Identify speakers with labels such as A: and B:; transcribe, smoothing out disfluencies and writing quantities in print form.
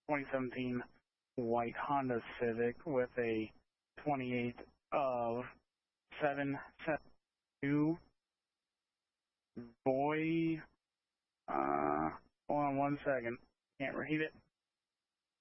A: 2017 white Honda Civic with a 28 of 772. Boy, hold on one second. Can't read it.